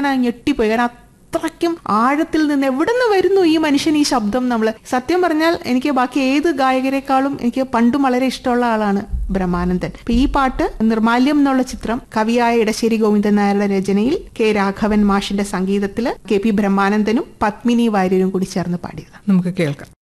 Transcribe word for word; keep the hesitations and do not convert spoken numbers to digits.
ഞാൻ ഞെട്ടിപ്പോയി. കാരണം അത്രയ്ക്കും ആഴത്തിൽ നിന്ന് എവിടെ നിന്ന് വരുന്നു ഈ മനുഷ്യൻ ഈ ശബ്ദം. നമ്മൾ സത്യം പറഞ്ഞാൽ എനിക്ക് ബാക്കി ഏത് ഗായകരെക്കാളും എനിക്ക് പണ്ടും വളരെ ഇഷ്ടമുള്ള ആളാണ് ബ്രഹ്മാനന്ദൻ. അപ്പൊ ഈ പാട്ട് നിർമാല്യം എന്നുള്ള ചിത്രം കവിയായ ഇടശ്ശേരി ഗോവിന്ദൻ നായരുടെ രചനയിൽ കെ രാഘവൻ മാഷിന്റെ സംഗീതത്തില് കെ പി ബ്രഹ്മാനന്ദനും പത്മിനി വാര്യരും കൂടി ചേർന്ന് പാടിയത്. നമുക്ക് കേൾക്കാം.